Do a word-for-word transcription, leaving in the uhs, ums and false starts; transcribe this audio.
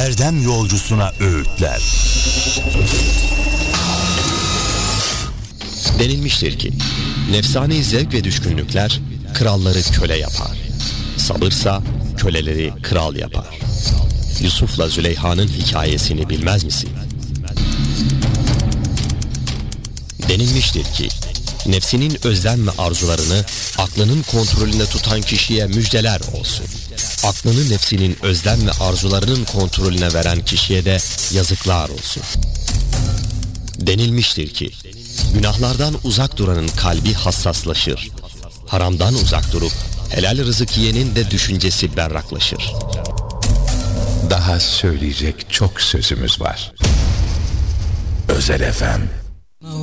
erdem yolcusuna öğütler. Denilmiştir ki, nefsani zevk ve düşkünlükler kralları köle yapar. Sabırsa köleleri kral yapar. Yusuf'la Züleyha'nın hikayesini bilmez misin? Denilmiştir ki, nefsinin özlem ve arzularını aklının kontrolünde tutan kişiye müjdeler olsun. Aklını nefsinin özlem ve arzularının kontrolüne veren kişiye de yazıklar olsun. Denilmiştir ki, günahlardan uzak duranın kalbi hassaslaşır. Haramdan uzak durup helal rızık yiyenin de düşüncesi berraklaşır. Daha söyleyecek çok sözümüz var. Özel F M